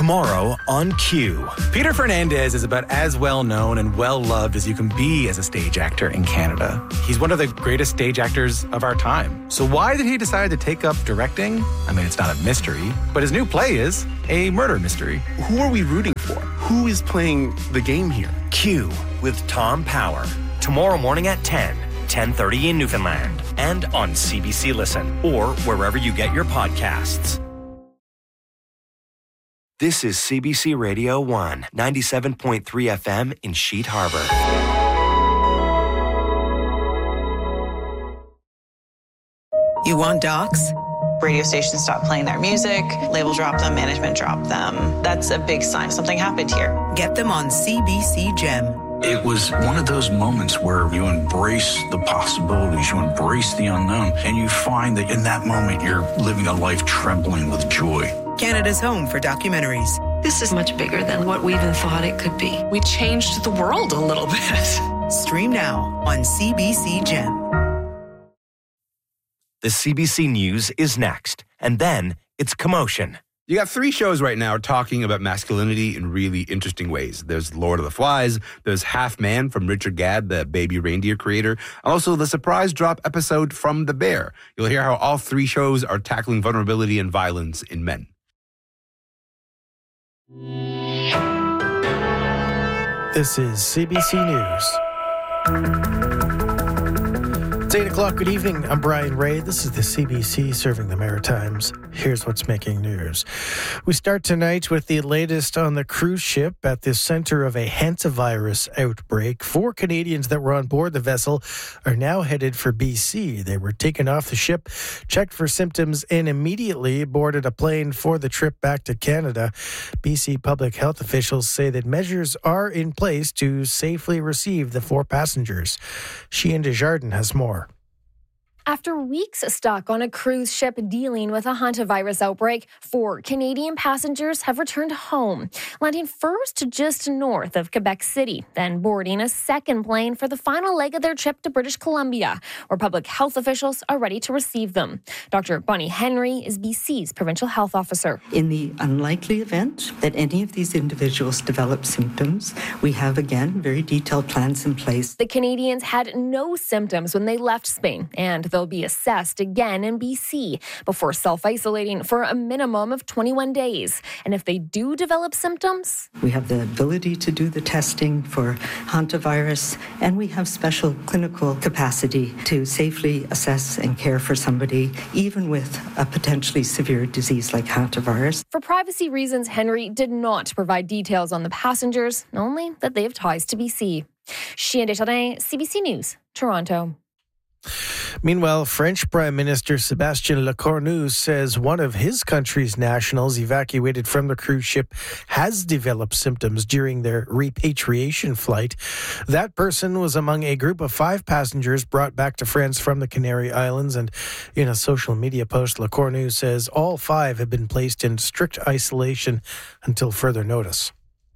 Tomorrow on Q. Peter Fernandez is about as well known and well loved as you can be as a stage actor in Canada. He's one of the greatest stage actors of our time. So why did he decide to take up directing? I mean, it's not a mystery, but his new play is a murder mystery. Who are we rooting for? Who is playing the game here? Q with Tom Power. Tomorrow morning at 10:30 in Newfoundland, and on CBC Listen, or wherever you get your podcasts. This is CBC Radio 1, 97.3 FM in Sheet Harbour. You want docs? Radio stations stopped playing their music, label dropped them, management dropped them. That's a big sign something happened here. Get them on CBC Gem. It was one of those moments where you embrace the possibilities, you embrace the unknown, and you find that in that moment you're living a life trembling with joy. Canada's home for documentaries. This is much bigger than what we even thought it could be. We changed the world a little bit. Stream now on CBC Gem. The CBC News is next, and then it's Commotion. You got 3 shows right now talking about masculinity in really interesting ways. There's Lord of the Flies, there's Half Man from Richard Gadd, the Baby Reindeer creator, and also the surprise drop episode from The Bear. You'll hear how all 3 shows are tackling vulnerability and violence in men. This is CBC News. It's 8 o'clock. Good evening. I'm Brian Ray. This is the CBC serving the Maritimes. Here's what's making news. We start tonight with the latest on the cruise ship at the center of a hantavirus outbreak. 4 Canadians that were on board the vessel are now headed for BC. They were taken off the ship, checked for symptoms, and immediately boarded a plane for the trip back to Canada. BC public health officials say that measures are in place to safely receive the 4 passengers. Sheehan Desjardins has more. After weeks stuck on a cruise ship dealing with a hantavirus outbreak, 4 Canadian passengers have returned home, landing first just north of Quebec City, then boarding a second plane for the final leg of their trip to British Columbia, where public health officials are ready to receive them. Dr. Bonnie Henry is BC's provincial health officer. In the unlikely event that any of these individuals develop symptoms, we have, again, very detailed plans in place. The Canadians had no symptoms when they left Spain, and they'll be assessed again in BC before self-isolating for a minimum of 21 days. And if they do develop symptoms, we have the ability to do the testing for hantavirus, and we have special clinical capacity to safely assess and care for somebody, even with a potentially severe disease like hantavirus. For privacy reasons, Henry did not provide details on the passengers, only that they have ties to BC. Sheehan Desjardins, CBC News, Toronto. Meanwhile, French Prime Minister Sébastien Lecornu says one of his country's nationals evacuated from the cruise ship has developed symptoms during their repatriation flight. That person was among a group of 5 passengers brought back to France from the Canary Islands, and in a social media post, Lecornu says all 5 have been placed in strict isolation until further notice.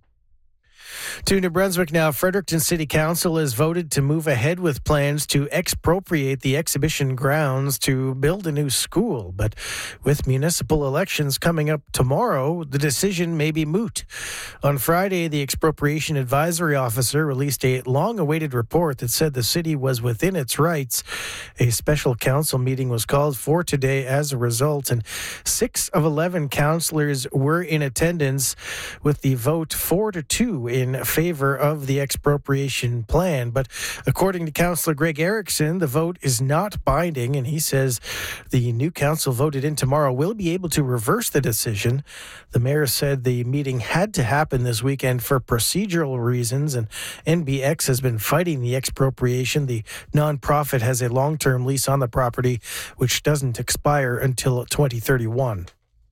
To New Brunswick now. Fredericton City Council has voted to move ahead with plans to expropriate the exhibition grounds to build a new school. But with municipal elections coming up tomorrow, the decision may be moot. On Friday, the Expropriation Advisory Officer released a long-awaited report that said the city was within its rights. A special council meeting was called for today as a result, and 6 of 11 councillors were in attendance, with the vote 4-2 in favor of the expropriation plan. But according to Councillor Greg Erickson, the vote is not binding, and he says the new council voted in tomorrow will be able to reverse the decision. The mayor said the meeting had to happen this weekend for procedural reasons, and NBX has been fighting the expropriation. The nonprofit has a long-term lease on the property, which doesn't expire until 2031.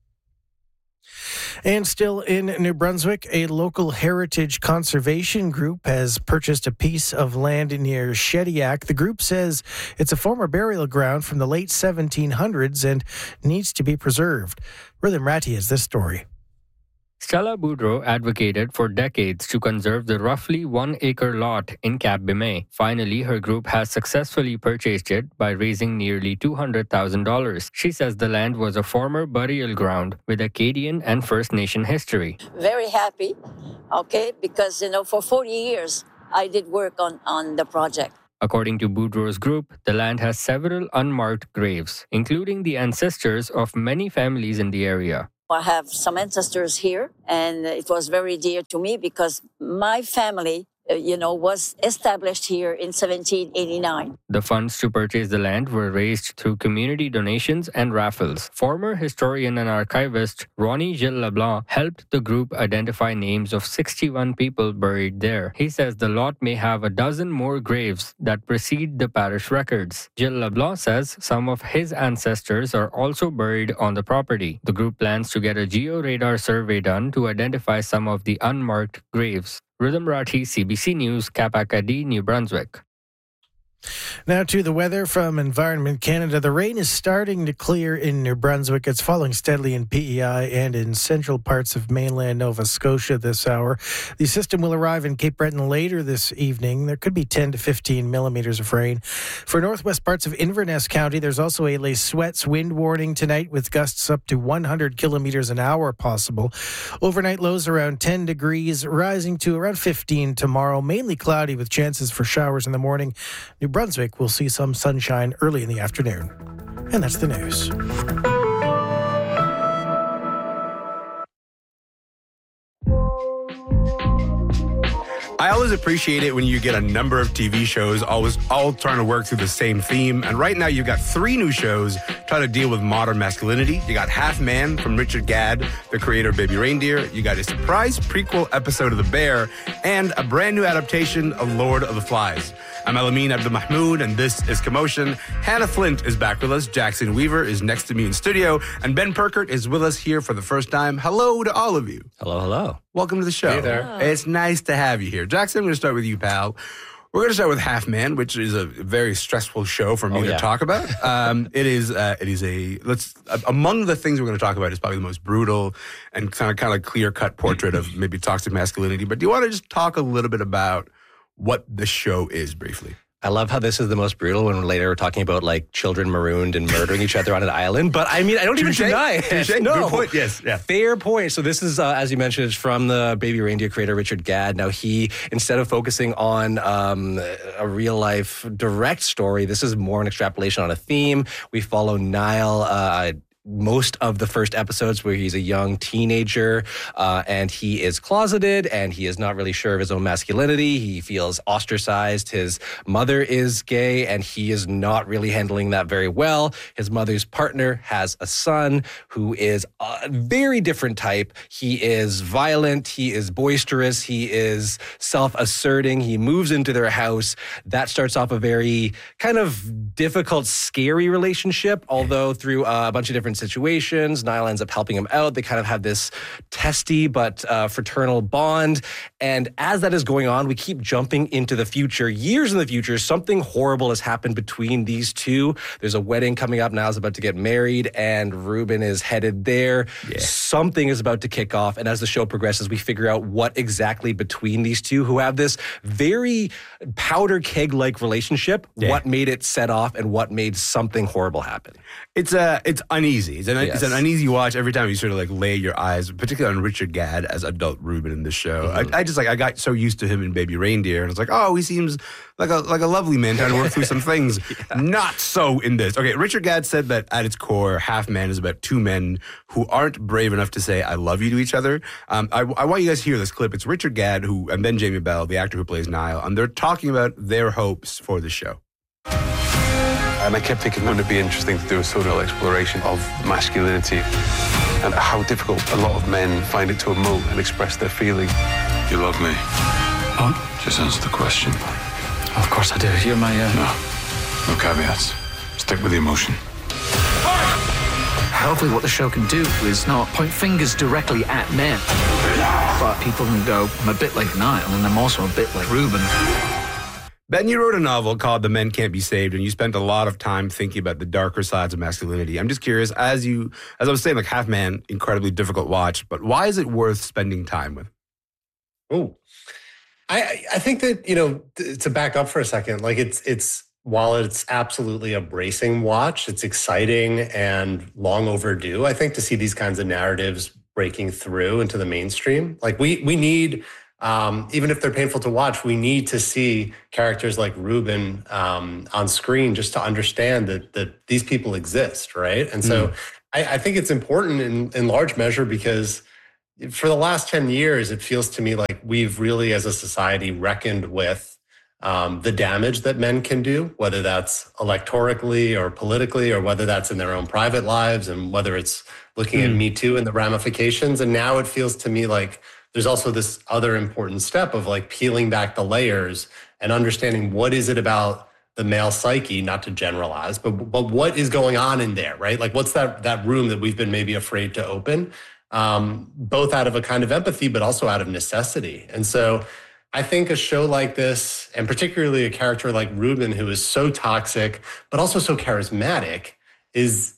And still in New Brunswick, a local heritage conservation group has purchased a piece of land near Shediac. The group says it's a former burial ground from the late 1700s and needs to be preserved. Rhythm Ratty has this story. Stella Boudreau advocated for decades to conserve the roughly 1-acre lot in Cap Bimé. Finally, her group has successfully purchased it by raising nearly $200,000. She says the land was a former burial ground with Acadian and First Nation history. Very happy, because, for 40 years, I did work on the project. According to Boudreau's group, the land has several unmarked graves, including the ancestors of many families in the area. I have some ancestors here, and it was very dear to me because my family, was established here in 1789. The funds to purchase the land were raised through community donations and raffles. Former historian and archivist Ronnie Gilles Leblanc helped the group identify names of 61 people buried there. He says the lot may have a dozen more graves that precede the parish records. Gilles Leblanc says some of his ancestors are also buried on the property. The group plans to get a georadar survey done to identify some of the unmarked graves. Rhythm Rathi, CBC News, Cap Acadie, New Brunswick. Now to the weather from Environment Canada. The rain is starting to clear in New Brunswick. It's falling steadily in PEI and in central parts of mainland Nova Scotia this hour. The system will arrive in Cape Breton later this evening. There could be 10 to 15 millimeters of rain. For northwest parts of Inverness County, there's also a Les Sweats wind warning tonight with gusts up to 100 kilometers an hour possible. Overnight lows around 10 degrees, rising to around 15 tomorrow. Mainly cloudy with chances for showers in the morning. New Brunswick will see some sunshine early in the afternoon. And that's the news. I always appreciate it when you get a number of TV shows all trying to work through the same theme. And right now you've got 3 new shows trying to deal with modern masculinity. You got Half Man from Richard Gadd, the creator of Baby Reindeer. You got a surprise prequel episode of The Bear and a brand new adaptation of Lord of the Flies. I'm Alameen Abdulmahmood, and this is Commotion. Hannah Flint is back with us. Jackson Weaver is next to me in studio. And Ben Perkert is with us here for the first time. Hello to all of you. Hello, hello. Welcome to the show. Hey there. Hello. It's nice to have you here. Jackson, I'm going to start with you, pal. We're going to start with Half Man, which is a very stressful show for me to talk about. Among the things we're going to talk about is probably the most brutal and kind of clear-cut portrait of maybe toxic masculinity. But do you want to just talk a little bit about what the show is briefly? I love how this is the most brutal when later we're talking about like children marooned and murdering each other on an island. But I mean, I don't even deny it. No. Good point. Yes. Yeah. Fair point. So this is, as you mentioned, it's from the Baby Reindeer creator, Richard Gadd. Now he, instead of focusing on a real life direct story, this is more an extrapolation on a theme. We follow Niall, most of the first episodes where he's a young teenager and he is closeted and he is not really sure of his own masculinity. He feels ostracized. His mother is gay and he is not really handling that very well. His mother's partner has a son who is a very different type. He is violent. He is boisterous. He is self-asserting. He moves into their house. That starts off a very kind of difficult, scary relationship, although through a bunch of different situations, Niall ends up helping him out. They kind of have this testy but fraternal bond. And as that is going on, we keep jumping into the future. Years in the future, something horrible has happened between these two. There's a wedding coming up. Niall's about to get married and Ruben is headed there. Yeah. Something is about to kick off. And as the show progresses, we figure out what exactly between these two who have this very powder keg-like relationship, what made it set off and what made something horrible happen. It's uneasy. It's an uneasy watch every time you sort of like lay your eyes, particularly on Richard Gadd as adult Ruben in this show. I got so used to him in Baby Reindeer, and it's like, oh, he seems like a lovely man trying to work through some things. Not so in this. Okay, Richard Gadd said that at its core, Half Man is about 2 men who aren't brave enough to say "I love you" to each other. I want you guys to hear this clip. It's Richard Gadd and then Jamie Bell, the actor who plays Niall, and they're talking about their hopes for the show. And I kept thinking, wouldn't it be interesting to do a social exploration of masculinity and how difficult a lot of men find it to emote and express their feelings. You love me? Huh? Just answer the question. Of course I do. You're my... No caveats. Stick with the emotion. Hopefully what the show can do is not point fingers directly at men. But people can go, I'm a bit like Niall and I'm also a bit like Ruben. Ben, you wrote a novel called The Men Can't Be Saved, and you spent a lot of time thinking about the darker sides of masculinity. I'm just curious, as I was saying, like Half Man, incredibly difficult watch, but why is it worth spending time with? Oh, I think that, to back up for a second, like it's while it's absolutely a bracing watch, it's exciting and long overdue, I think, to see these kinds of narratives breaking through into the mainstream. Like we need, even if they're painful to watch, we need to see characters like Ruben on screen just to understand that these people exist, right? And so I think it's important in large measure because for the last 10 years, it feels to me like we've really, as a society, reckoned with the damage that men can do, whether that's electorally or politically, or whether that's in their own private lives, and whether it's looking at Me Too and the ramifications. And now it feels to me like there's also this other important step of like peeling back the layers and understanding what is it about the male psyche, not to generalize, but what is going on in there, right? Like what's that room that we've been maybe afraid to open, both out of a kind of empathy, but also out of necessity. And so I think a show like this, and particularly a character like Ruben, who is so toxic, but also so charismatic, is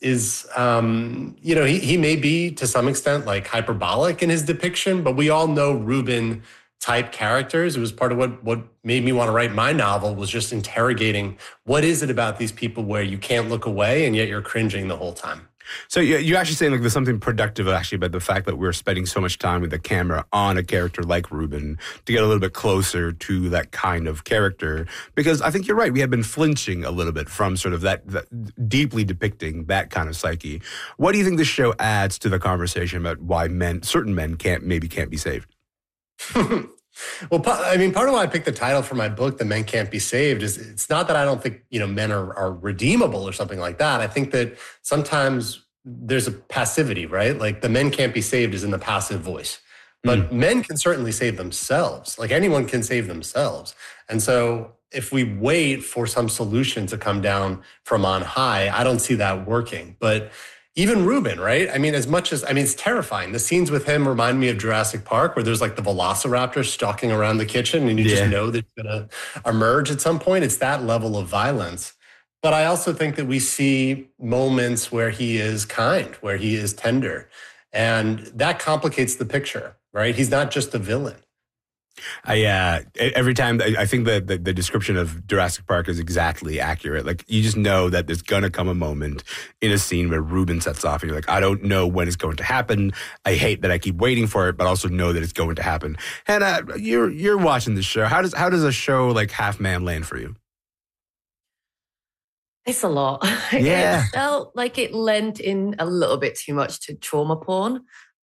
he may be to some extent like hyperbolic in his depiction, but we all know Ruben type characters. It was part of what made me want to write my novel, was just interrogating what is it about these people where you can't look away and yet you're cringing the whole time. So you're actually saying like there's something productive actually about the fact that we're spending so much time with the camera on a character like Ruben to get a little bit closer to that kind of character. Because I think you're right. We have been flinching a little bit from sort of that deeply depicting that kind of psyche. What do you think this show adds to the conversation about why certain men can't be saved? Well, I mean, part of why I picked the title for my book, The Men Can't Be Saved, is it's not that I don't think, men are redeemable or something like that. I think that sometimes there's a passivity, right? Like the men can't be saved is in the passive voice. But men can certainly save themselves. Like anyone can save themselves. And so if we wait for some solution to come down from on high, I don't see that working. But even Ruben, right? I mean, it's terrifying. The scenes with him remind me of Jurassic Park, where there's like the velociraptor stalking around the kitchen and you just know that it's going to emerge at some point. It's that level of violence. But I also think that we see moments where he is kind, where he is tender. And that complicates the picture, right? He's not just a villain. Every time I think the description of Jurassic Park is exactly accurate. Like you just know that there's gonna come a moment in a scene where Ruben sets off, and you're like, I don't know when it's going to happen. I hate that I keep waiting for it, but also know that it's going to happen. Hannah, you're watching this show. How does a show like Half Man land for you? It's a lot. Yeah. It felt like it lent in a little bit too much to trauma porn.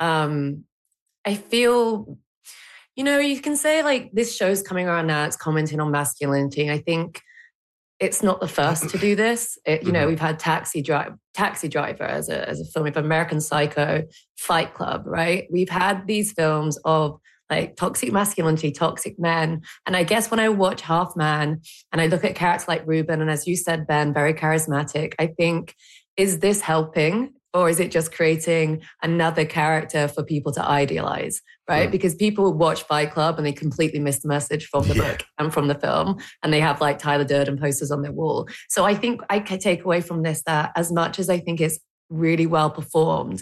I feel. You can say like this show's coming around now, it's commenting on masculinity. I think it's not the first to do this. We've had Taxi Driver as a film, we've American Psycho, Fight Club, right? We've had these films of like toxic masculinity, toxic men. And I guess when I watch Half Man and I look at characters like Ruben, and as you said, Ben, very charismatic, I think, is this helping? Or is it just creating another character for people to idealize, right? Yeah. Because people watch Fight Club and they completely miss the message from the book and from the film. And they have like Tyler Durden posters on their wall. So I think I can take away from this that as much as I think it's really well performed,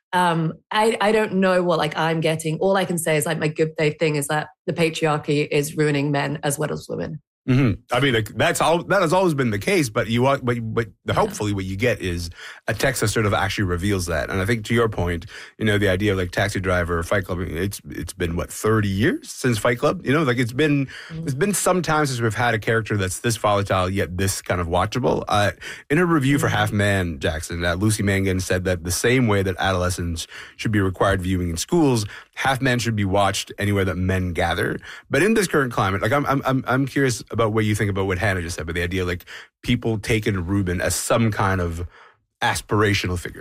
I don't know what like I'm getting. All I can say is like my good faith thing is that the patriarchy is ruining men as well as women. Mm-hmm. I mean, like, that has always been the case, but hopefully what you get is a text that sort of actually reveals that. And I think to your point, the idea of like Taxi Driver or Fight Club, it's been 30 years since Fight Club. It's been some time since we've had a character that's this volatile yet this kind of watchable. In a review for Half Man, Jackson, Lucy Mangan said that the same way that adolescents should be required viewing in schools, Half Man should be watched anywhere that men gather. But in this current climate, like I'm curious about what you think about what Hannah just said, but the idea like people taking Ruben as some kind of aspirational figure.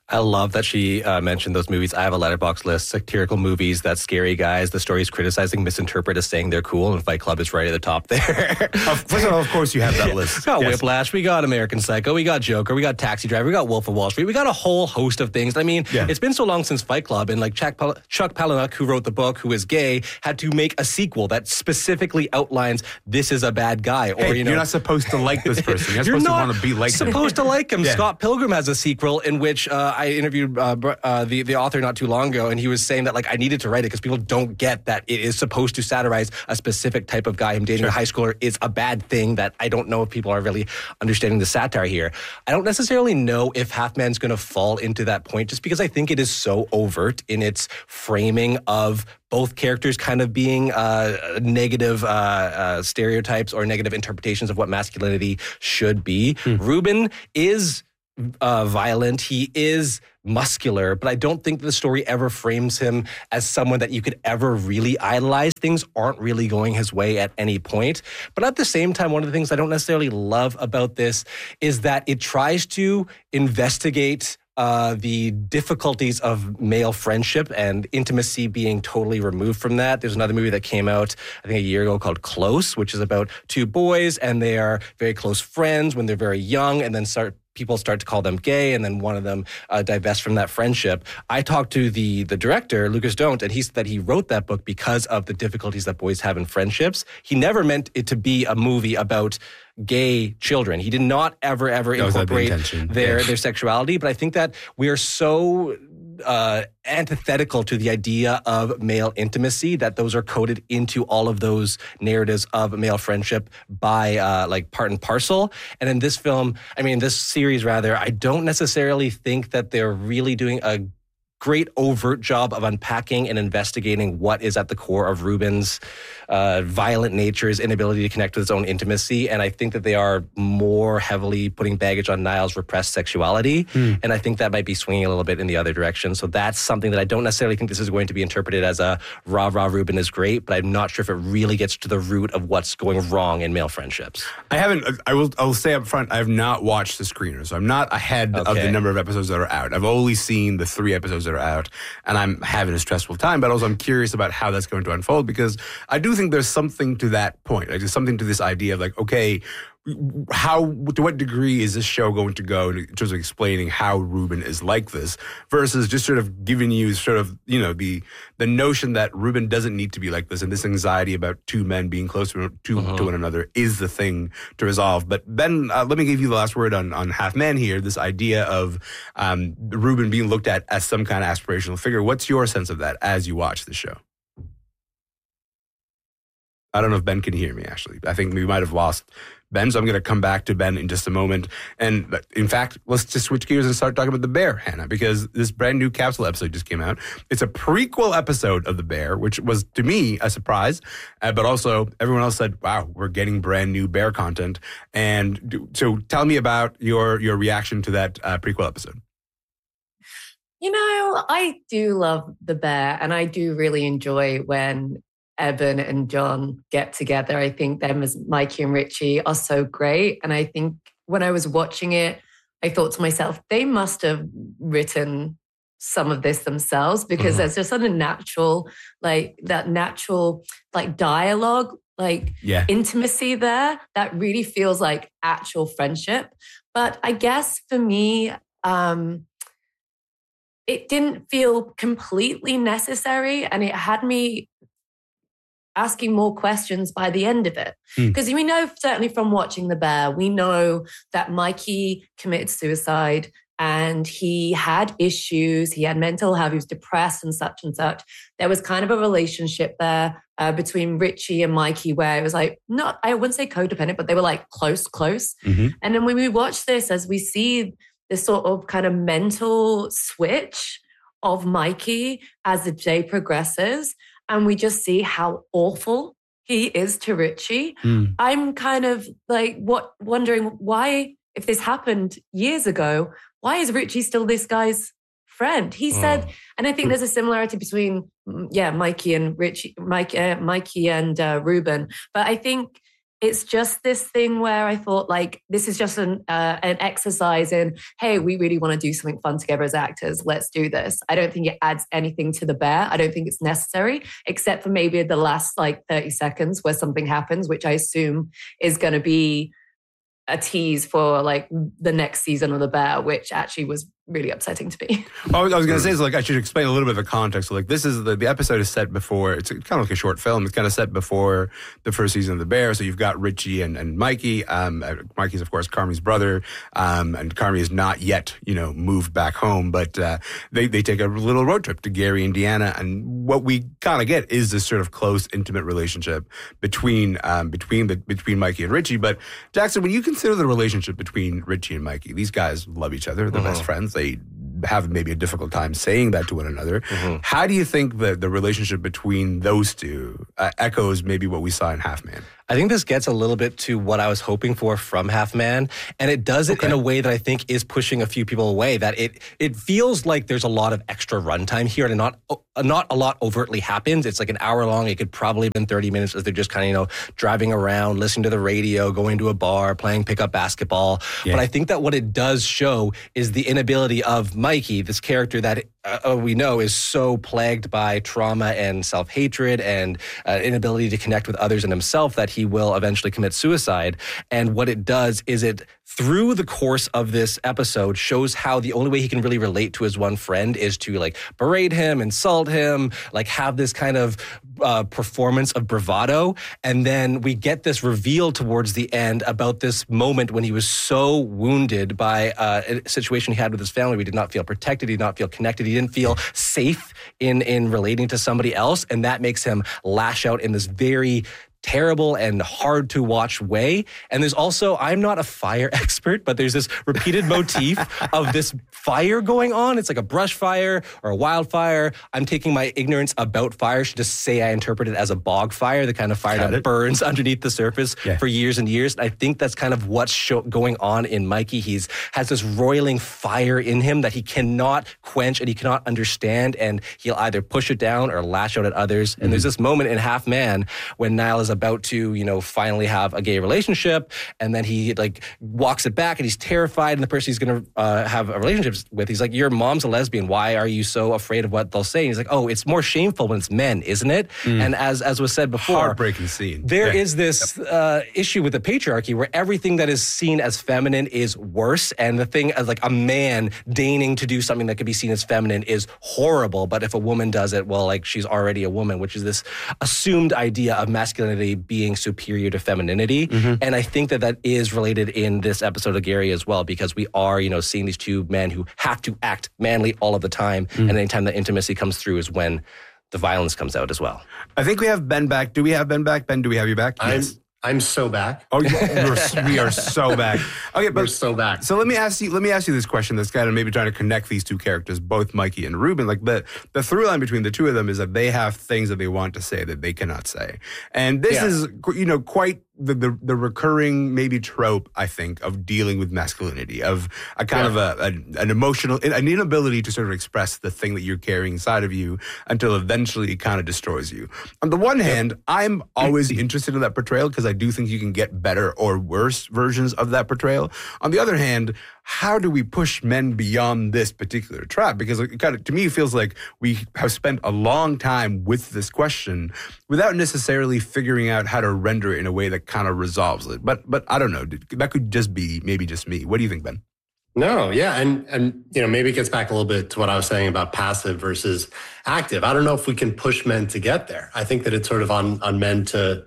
I love that she mentioned those movies. I have a letterbox list, satirical movies that scary guys, the stories criticizing, misinterpret as saying they're cool, and Fight Club is right at the top there. First of all, of course you have that list. We got Whiplash, we got American Psycho, we got Joker, we got Taxi Driver, we got Wolf of Wall Street, we got a whole host of things. I mean, it's been so long since Fight Club, and like Chuck Palahniuk, who wrote the book, who is gay, had to make a sequel that specifically outlines this is a bad guy. Or Hey, you're not supposed to like this person. You're supposed to want to be like him. Supposed to like him. Scott Pilgrim has a sequel in which I interviewed the author not too long ago, and he was saying that like I needed to write it because people don't get that it is supposed to satirize a specific type of guy. Him dating a high schooler is a bad thing. That I don't know if people are really understanding the satire here. I don't necessarily know if Half Man's going to fall into that point, just because I think it is so overt in its framing of both characters kind of being negative stereotypes or negative interpretations of what masculinity should be. Ruben is violent. He is muscular, but I don't think the story ever frames him as someone that you could ever really idolize. Things aren't really going his way at any point. But at the same time, one of the things I don't necessarily love about this is that it tries to investigate the difficulties of male friendship and intimacy being totally removed from that. There's another movie that came out, I think a year ago, called Close, which is about two boys, and they are very close friends when they're very young, and then people start to call them gay, and then one of them divests from that friendship. I talked to the director, Lucas Don't, and he said that he wrote that book because of the difficulties that boys have in friendships. He never meant it to be a movie about gay children. He did not ever incorporate their sexuality, but I think that we are so antithetical to the idea of male intimacy that those are coded into all of those narratives of male friendship by like part and parcel. And in this this series rather, I don't necessarily think that they're really doing a great overt job of unpacking and investigating what is at the core of Ruben's violent nature, his inability to connect with his own intimacy. And I think that they are more heavily putting baggage on Niall's repressed sexuality. And I think that might be swinging a little bit in the other direction. So that's something that I don't necessarily think this is going to be interpreted as a rah, Ruben is great, but I'm not sure if it really gets to the root of what's going wrong in male friendships. I will say up front, I have not watched the screener, so I'm not ahead of the number of episodes that are out. I've only seen the 3 episodes that are out, and I'm having a stressful time, but also I'm curious about how that's going to unfold, because I do think there's something to that point. Like, there's something to this idea of like, okay, to what degree is this show going to go in terms of explaining how Ruben is like this versus just sort of giving you sort of, the notion that Ruben doesn't need to be like this, and this anxiety about two men being close to one another is the thing to resolve. But Ben, let me give you the last word on Half Man here, this idea of Ruben being looked at as some kind of aspirational figure. What's your sense of that as you watch the show? I don't know if Ben can hear me, actually. I think we might have lost Ben, so I'm going to come back to Ben in just a moment. And in fact, let's just switch gears and start talking about The Bear, Hannah, because this brand new capsule episode just came out. It's a prequel episode of The Bear, which was, to me, a surprise. But also, everyone else said, wow, we're getting brand new Bear content. And so tell me about your reaction to that prequel episode. I do love The Bear, and I do really enjoy when Eben and John get together. I think them as Mikey and Richie are so great. And I think when I was watching it, I thought to myself, they must have written some of this themselves, because there's just a natural dialogue, intimacy there that really feels like actual friendship. But I guess for me, it didn't feel completely necessary, and it had me asking more questions by the end of it. Because we know, certainly from watching The Bear, we know that Mikey committed suicide and he had issues. He had mental health. He was depressed and such and such. There was kind of a relationship there between Richie and Mikey where it was like, not, I wouldn't say codependent, but they were like close. And then when we watch this, as we see this sort of kind of mental switch of Mikey as the day progresses, and we just see how awful he is to Richie. I'm kind of like wondering why, if this happened years ago, why is Richie still this guy's friend? He said, and I think there's a similarity between, Mikey and Richie, Mikey and Ruben. But I think it's just this thing where I thought, like, this is just an exercise in, hey, we really want to do something fun together as actors. Let's do this. I don't think it adds anything to the bear. I don't think it's necessary, except for maybe the last like 30 seconds where something happens, which I assume is going to be a tease for like the next season of The Bear, which actually was really upsetting to me. I was going to say, I should explain a little bit of the context. So, like, this is the episode is set before, it's kind of like a short film. It's kind of set before the first season of The Bear. So you've got Richie and Mikey. Mikey's, of course, Carmi's brother. And Carmi is not yet, moved back home. But they take a little road trip to Gary, Indiana. And what we kind of get is this sort of close, intimate relationship between Mikey and Richie. But Jackson, when you consider the relationship between Richie and Mikey, these guys love each other. They're best friends. They have maybe a difficult time saying that to one another. How do you think the relationship between those two echoes maybe what we saw in Half Man? I think this gets a little bit to what I was hoping for from Half Man, and it does it in a way that I think is pushing a few people away, that it feels like there's a lot of extra runtime here and not a lot overtly happens. It's like an hour long. It could probably have been 30 minutes as they're just kind of, driving around, listening to the radio, going to a bar, playing pickup basketball. Yeah. But I think that what it does show is the inability of Mikey, this character that we know is so plagued by trauma and self-hatred and inability to connect with others and himself that he will eventually commit suicide. And what it does is it, through the course of this episode, shows how the only way he can really relate to his one friend is to like berate him, insult him, like have this kind of performance of bravado. And then we get this reveal towards the end about this moment when he was so wounded by a situation he had with his family. He did not feel protected. He did not feel connected. He didn't feel safe in relating to somebody else. And that makes him lash out in this very terrible and hard to watch way. And there's also, I'm not a fire expert, but there's this repeated motif of this fire going on. It's like a brush fire or a wildfire. I'm taking my ignorance about fire to just say I interpret it as a bog fire, the kind of fire that burns underneath the surface for years and years. And I think that's kind of what's going on in Mikey. He's has this roiling fire in him that he cannot quench and he cannot understand. And he'll either push it down or lash out at others. And there's this moment in Half Man when Niall is about to, finally have a gay relationship. And then he like walks it back and he's terrified. And the person he's going to have a relationship with, he's like, your mom's a lesbian. Why are you so afraid of what they'll say? And he's like, oh, it's more shameful when it's men, isn't it? And as was said before, heartbreaking scene. There is this issue with the patriarchy where everything that is seen as feminine is worse. And the thing as like a man deigning to do something that could be seen as feminine is horrible. But if a woman does it, well, like she's already a woman, which is this assumed idea of masculinity being superior to femininity. And I think that is related in this episode of Gary as well, because we are, seeing these two men who have to act manly all of the time. And anytime that intimacy comes through is when the violence comes out as well. I think we have Ben back. Do we have Ben back? Ben, do we have you back? Yes. I'm so back. Oh, we are so back. Okay, but we're so back. So let me ask you this question that's kind of maybe trying to connect these two characters, both Mikey and Ruben. Like the through line between the two of them is that they have things that they want to say that they cannot say. And this is, quite the recurring maybe trope, I think, of dealing with masculinity, of a kind of an emotional, an inability to sort of express the thing that you're carrying inside of you until eventually it kind of destroys you. On the one hand, I'm always interested in that portrayal because I do think you can get better or worse versions of that portrayal. On the other hand, how do we push men beyond this particular trap? Because it kind of, to me, it feels like we have spent a long time with this question without necessarily figuring out how to render it in a way that kind of resolves it. But I don't know. That could just be maybe just me. What do you think, Ben? No, yeah. And maybe it gets back a little bit to what I was saying about passive versus active. I don't know if we can push men to get there. I think that it's sort of on men to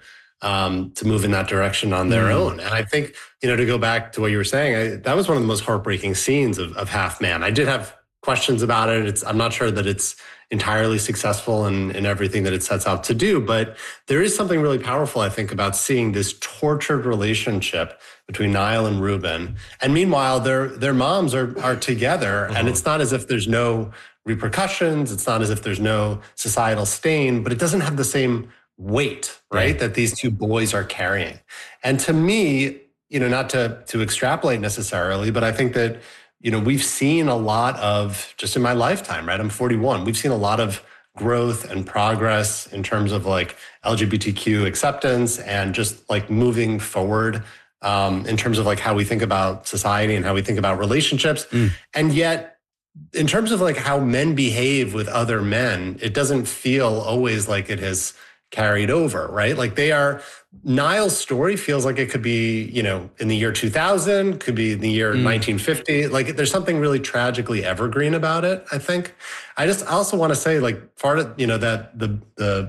move in that direction on their own. And I think, to go back to what you were saying, that was one of the most heartbreaking scenes of Half Man. I did have questions about it. I'm not sure that it's entirely successful in everything that it sets out to do, but there is something really powerful, I think, about seeing this tortured relationship between Niall and Ruben. And meanwhile, their moms are together, and it's not as if there's no repercussions. It's not as if there's no societal stain, but it doesn't have the same weight, right, that these two boys are carrying. And to me, not to extrapolate necessarily, but I think that, we've seen a lot of, just in my lifetime, right? I'm 41. We've seen a lot of growth and progress in terms of like LGBTQ acceptance and just like moving forward in terms of like how we think about society and how we think about relationships. And yet, in terms of like how men behave with other men, it doesn't feel always like it has carried over, right? Like Niall's story feels like it could be, you know, in the year 2000, could be in the year 1950. Like there's something really tragically evergreen about it, I think. I also want to say, like, part of, you know, that the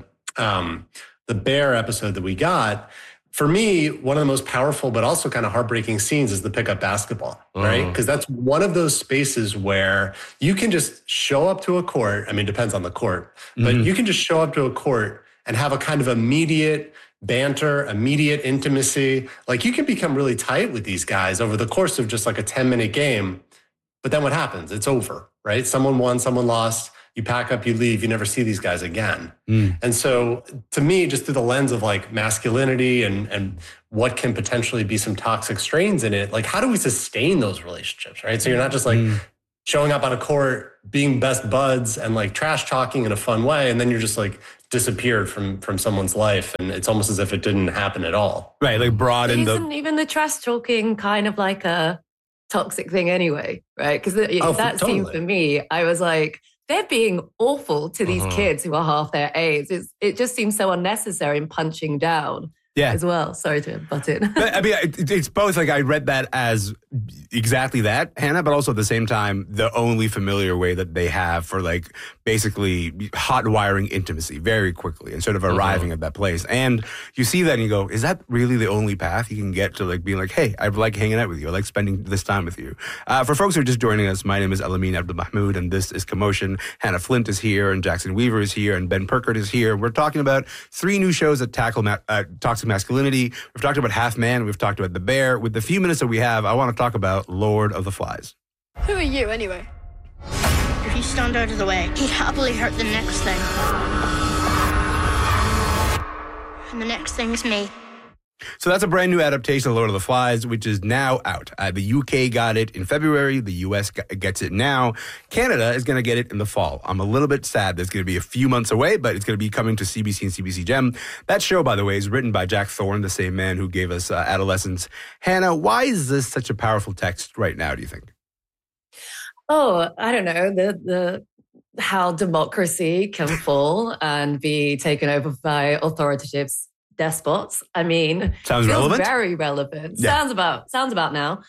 bear episode that we got, for me, one of the most powerful but also kind of heartbreaking scenes is the pickup basketball, right? Because that's one of those spaces where you can just show up to a court. I mean, it depends on the court, but you can just show up to a court and have a kind of immediate banter, immediate intimacy. Like you can become really tight with these guys over the course of just like a 10-minute game. But then what happens? It's over, right? Someone won, someone lost. You pack up, you leave, you never see these guys again. And so to me, just through the lens of like masculinity and what can potentially be some toxic strains in it, like how do we sustain those relationships, right? So you're not just like showing up on a court, being best buds and like trash talking in a fun way. And then you're just like disappeared from someone's life. And it's almost as if it didn't happen at all. Right, like broaden Isn't even the trash talking kind of like a toxic thing anyway, right? Because that scene for me, I was like, they're being awful to these kids who are half their age. It just seems so unnecessary and punching down as well. Sorry to butt in. I mean, it's both. Like I read that as exactly that, Hannah, but also at the same time, the only familiar way that they have for like basically hot wiring intimacy very quickly and sort of arriving at that place. And you see that and you go, is that really the only path you can get to like being like, hey, I like hanging out with you. I like spending this time with you. For folks who are just joining us, my name is Elamin Abdelmahmoud and this is Commotion. Hannah Flint is here and Jackson Weaver is here and Ben Perkert is here. We're talking about 3 new shows that tackle toxic masculinity. We've talked about Half Man. We've talked about The Bear. With the few minutes that we have, I want to talk about Lord of the Flies. Who are you, anyway? If you stand out of the way, he'd happily hurt the next thing. And the next thing is me. So that's a brand new adaptation of Lord of the Flies, which is now out. The UK got it in February. The US gets it now. Canada is going to get it in the fall. I'm a little bit sad that it's going to be a few months away, but it's going to be coming to CBC and CBC Gem. That show, by the way, is written by Jack Thorne, the same man who gave us Adolescence. Hannah, why is this such a powerful text right now, do you think? Oh, I don't know. The how democracy can fall and be taken over by authoritative despots. I mean, sounds relevant. Very relevant. Yeah. Sounds about now.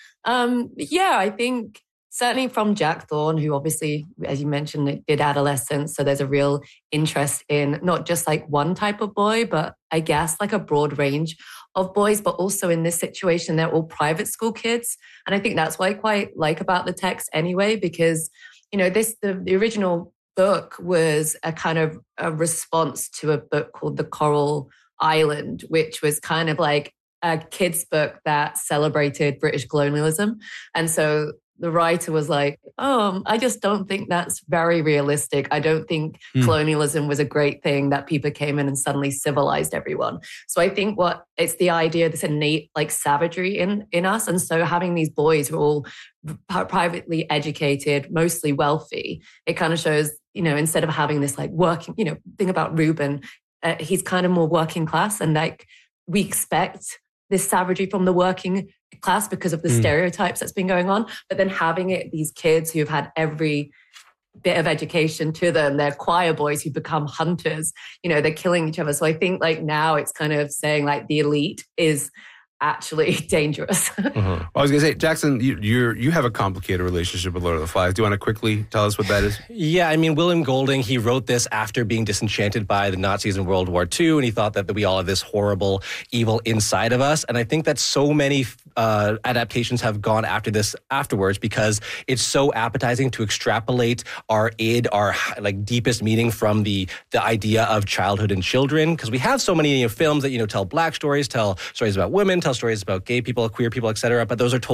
I think certainly from Jack Thorne, who obviously, as you mentioned, did Adolescence. So there's a real interest in not just like one type of boy, but I guess like a broad range of boys, but also in this situation, they're all private school kids. And I think that's what I quite like about the text anyway, because, you know, the original book was a kind of a response to a book called The Coral Island, which was kind of like a kid's book that celebrated British colonialism. And so the writer was like, I just don't think that's very realistic. I don't think colonialism was a great thing that people came in and suddenly civilized everyone. So I think it's the idea, this innate like savagery in us. And so having these boys who are all privately educated, mostly wealthy, it kind of shows, you know, instead of having this like working, you know, thing about Reuben, he's kind of more working class, and like we expect this savagery from the working class because of the stereotypes that's been going on. But then having these kids who've had every bit of education to them, they're choir boys who become hunters, you know, they're killing each other. So I think like now it's kind of saying like the elite is actually dangerous. Well, I was going to say, Jackson, you have a complicated relationship with Lord of the Flies. Do you want to quickly tell us what that is? Yeah, I mean, William Golding, he wrote this after being disenchanted by the Nazis in World War II, and he thought that we all have this horrible evil inside of us. And I think that so many adaptations have gone after this afterwards because it's so appetizing to extrapolate our like deepest meaning from the idea of childhood and children, because we have so many films that, you know, tell Black stories, tell stories about women, tell stories about gay people, queer people, etc. But those are told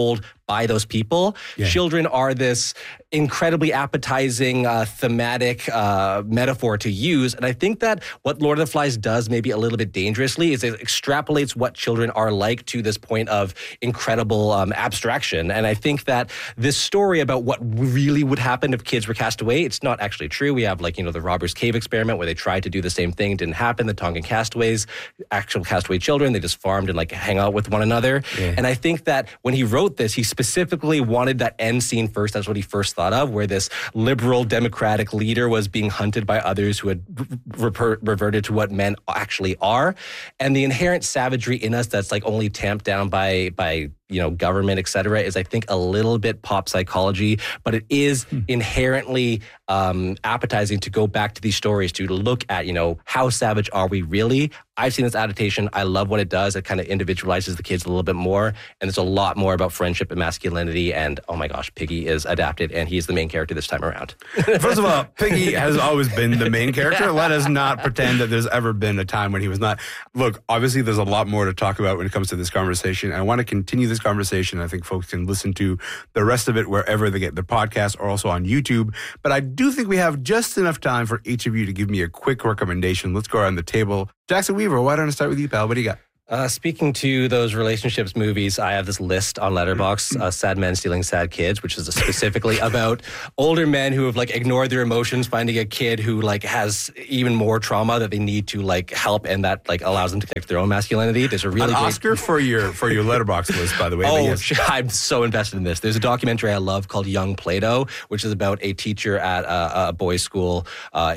by those people. Yeah. Children are this incredibly appetizing thematic metaphor to use. And I think that what Lord of the Flies does maybe a little bit dangerously is it extrapolates what children are like to this point of incredible abstraction. And I think that this story about what really would happen if kids were cast away, it's not actually true. We have the Robbers Cave experiment where they tried to do the same thing, didn't happen. The Tongan castaways, actual castaway children, they just farmed and hang out with one another. Yeah. And I think that when he wrote this, he specifically wanted that end scene first. That's what he first thought of, where this liberal democratic leader was being hunted by others who had reverted to what men actually are. And the inherent savagery in us that's only tamped down by government, et cetera, is I think a little bit pop psychology, but it is inherently appetizing to go back to these stories, to look at, how savage are we really? I've seen this adaptation. I love what it does. It kind of individualizes the kids a little bit more. And there's a lot more about friendship and masculinity. And oh my gosh, Piggy is adapted and he's the main character this time around. First of all, Piggy has always been the main character. Let us not pretend that there's ever been a time when he was not. Look, obviously there's a lot more to talk about when it comes to this conversation. I want to continue this conversation. I think folks can listen to the rest of it wherever they get their podcasts or also on YouTube. But I do think we have just enough time for each of you to give me a quick recommendation. Let's go around the table. Jackson Weaver, why don't I start with you, pal? What do you got? Speaking to those relationships movies, I have this list on Letterboxd, Sad Men Stealing Sad Kids, which is specifically about older men who have ignored their emotions, finding a kid who has even more trauma that they need to help, and that allows them to connect their own masculinity. There's a really great Oscar for your Letterboxd list, by the way. Oh, yes. I'm so invested in this. There's a documentary I love called Young Plato, which is about a teacher at a boys' school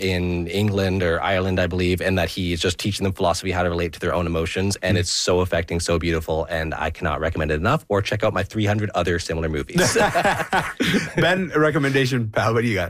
in England or Ireland, I believe, and that he is just teaching them philosophy, how to relate to their own emotions, and it's so affecting, so beautiful, and I cannot recommend it enough. Or check out my 300 other similar movies. Ben, a recommendation, pal. What do you got?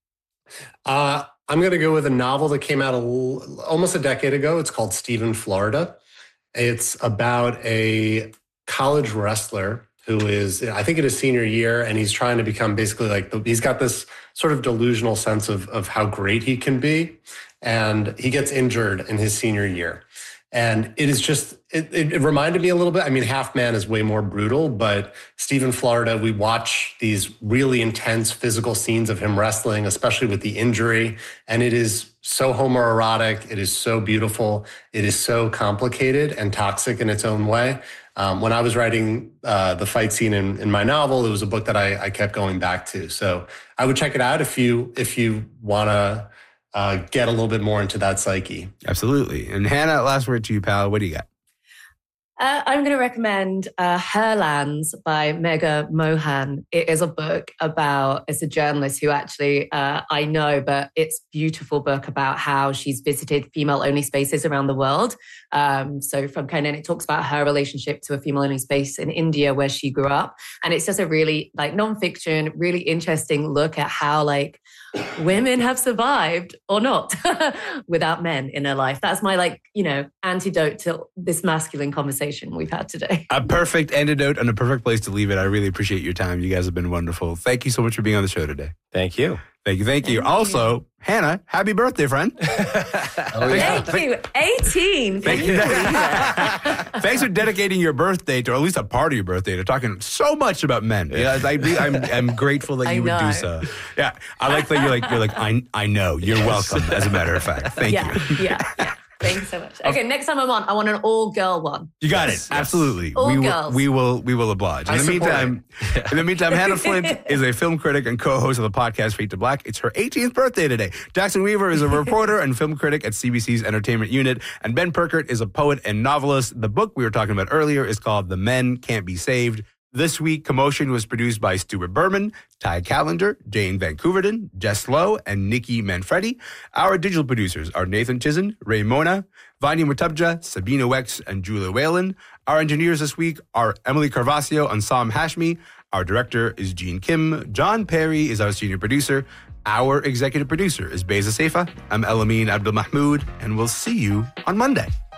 I'm going to go with a novel that came out almost a decade ago. It's called Stephen Florida. It's about a college wrestler who is, I think, in his senior year, and he's trying to become basically he's got this sort of delusional sense of how great he can be, and he gets injured in his senior year. And it is just, it reminded me a little bit. I mean, Half Man is way more brutal, but Stephen Florida, we watch these really intense physical scenes of him wrestling, especially with the injury. And it is so homoerotic. It is so beautiful. It is so complicated and toxic in its own way. When I was writing the fight scene in my novel, it was a book that I kept going back to. So I would check it out if you want to get a little bit more into that psyche. Absolutely. And Hannah, last word to you, pal. What do you got? I'm going to recommend Herlands by Megha Mohan. It is a book about, it's a journalist who actually I know, but it's a beautiful book about how she's visited female-only spaces around the world. So from and it talks about her relationship to a female-only space in India where she grew up. And it's just a really nonfiction, really interesting look at how women have survived or not without men in their life. That's my antidote to this masculine conversation we've had today. A perfect antidote and a perfect place to leave it. I really appreciate your time. You guys have been wonderful. Thank you so much for being on the show today. Thank you. Thank you. Also, Hannah, happy birthday, friend. Thank you. 18. Thank you. Thanks for dedicating your birthday to, or at least a part of your birthday, to talking so much about men. Yeah, I'm grateful that you would do so. Yeah, I like that you're like I know. You're welcome. As a matter of fact, thank you. Yeah. Thanks so much. Okay, next time I'm on, I want an all-girl one. You got it. Absolutely. All girls. We will oblige. In the meantime, Hannah Flint is a film critic and co-host of the podcast Fade to Black. It's her 18th birthday today. Jackson Weaver is a reporter and film critic at CBC's Entertainment Unit, and Ben Perkert is a poet and novelist. The book we were talking about earlier is called The Men Can't Be Saved. This week, Commotion was produced by Stuart Berman, Ty Callender, Jane Van Couverden, Jess Lowe, and Nikki Manfredi. Our digital producers are Nathan Chizen, Ray Mona, Vanya Mutabja, Sabina Wex, and Julia Whalen. Our engineers this week are Emily Carvasio and Sam Hashmi. Our director is Gene Kim. John Perry is our senior producer. Our executive producer is Beza Seifa. I'm Elamine Abdul Mahmoud, and we'll see you on Monday.